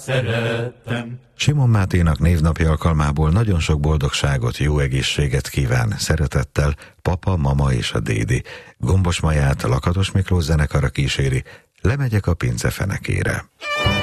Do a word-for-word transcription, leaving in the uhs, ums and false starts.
szerettem. Simon Máténak névnapja alkalmából nagyon sok boldogságot, jó egészséget kíván szeretettel papa, mama és a dédi. Gombos Maját a Lakatos Miklós zenekara kíséri, Lemegyek a pince fenekére.